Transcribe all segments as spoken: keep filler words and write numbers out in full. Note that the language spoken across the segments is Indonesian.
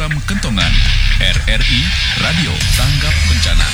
Program Kentongan R R I Radio Tanggap Bencana.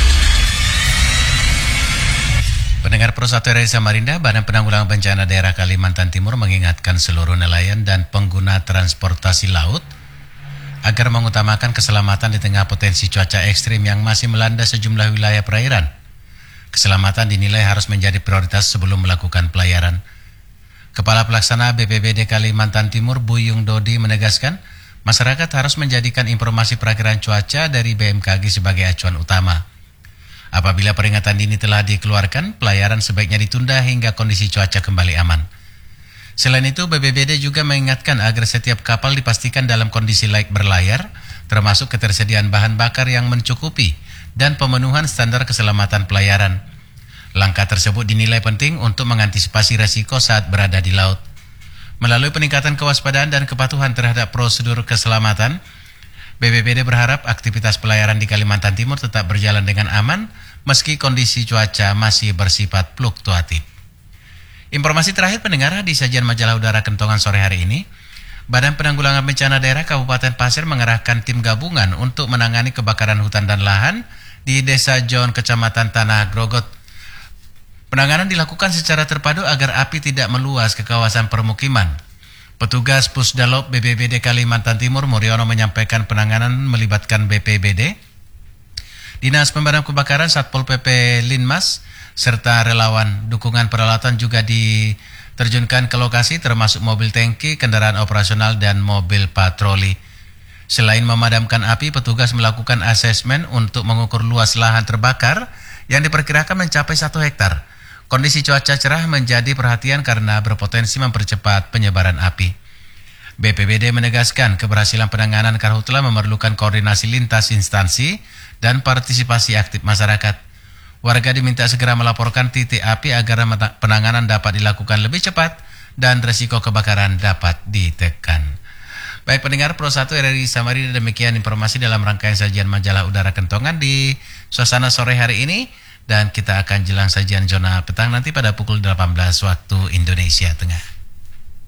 Pendengar Pro satu R R I Samarinda, Badan Penanggulangan Bencana Daerah Kalimantan Timur mengingatkan seluruh nelayan dan pengguna transportasi laut agar mengutamakan keselamatan di tengah potensi cuaca ekstrim yang masih melanda sejumlah wilayah perairan. Keselamatan dinilai harus menjadi prioritas sebelum melakukan pelayaran. Kepala Pelaksana B P B D Kalimantan Timur Buyung Dodi menegaskan, masyarakat harus menjadikan informasi perakiraan cuaca dari B M K G sebagai acuan utama. Apabila peringatan dini telah dikeluarkan, pelayaran sebaiknya ditunda hingga kondisi cuaca kembali aman. Selain itu, B P B D juga mengingatkan agar setiap kapal dipastikan dalam kondisi layak berlayar, termasuk ketersediaan bahan bakar yang mencukupi dan pemenuhan standar keselamatan pelayaran. Langkah tersebut dinilai penting untuk mengantisipasi resiko saat berada di laut. Melalui peningkatan kewaspadaan dan kepatuhan terhadap prosedur keselamatan, B P B D berharap aktivitas pelayaran di Kalimantan Timur tetap berjalan dengan aman meski kondisi cuaca masih bersifat fluktuatif. Informasi terakhir pendengar di sajian majalah udara Kentongan sore hari ini, Badan Penanggulangan Bencana Daerah Kabupaten Pasir mengerahkan tim gabungan untuk menangani kebakaran hutan dan lahan di Desa Jon, Kecamatan Tanah Grogot. Penanganan dilakukan secara terpadu agar api tidak meluas ke kawasan permukiman. Petugas Pusdalop B P B D Kalimantan Timur Muriono menyampaikan penanganan melibatkan B P B D, Dinas Pemadam Kebakaran, Satpol P P Linmas, serta relawan. Dukungan peralatan juga diterjunkan ke lokasi termasuk mobil tangki, kendaraan operasional, dan mobil patroli. Selain memadamkan api, petugas melakukan asesmen untuk mengukur luas lahan terbakar yang diperkirakan mencapai satu hektar. Kondisi cuaca cerah menjadi perhatian karena berpotensi mempercepat penyebaran api. B P B D menegaskan keberhasilan penanganan karhutla memerlukan koordinasi lintas instansi dan partisipasi aktif masyarakat. Warga diminta segera melaporkan titik api agar penanganan dapat dilakukan lebih cepat dan resiko kebakaran dapat ditekan. Baik pendengar Pro satu R R I Samarinda, demikian informasi dalam rangkaian sajian majalah udara Kentongan di suasana sore hari ini. Dan kita akan jelang sajian zona petang nanti pada pukul delapan belas waktu Indonesia Tengah.